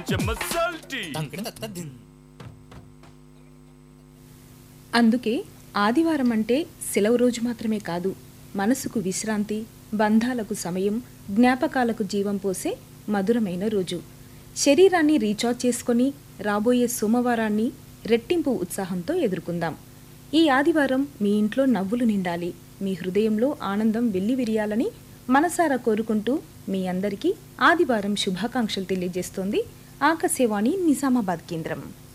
అందుకే ఆదివారం అంటే సెలవు రోజు మాత్రమే కాదు, మనసుకు విశ్రాంతి, బంధాలకు సమయం, జ్ఞాపకాలకు జీవం పోసే మధురమైన రోజు. శరీరాన్ని రీఛార్జ్ చేసుకొని రాబోయే సోమవారాన్ని రెట్టింపు ఉత్సాహంతో ఎదుర్కొందాం. ఈ ఆదివారం మీ ఇంట్లో నవ్వులు నిండాలి, మీ హృదయంలో ఆనందం వెల్లివిరియాలని మనసారా కోరుకుంటూ మీ అందరికీ ఆదివారం శుభాకాంక్షలు తెలియజేస్తోంది ఆకాశవాణి నిజామాబాద్ కేంద్రం.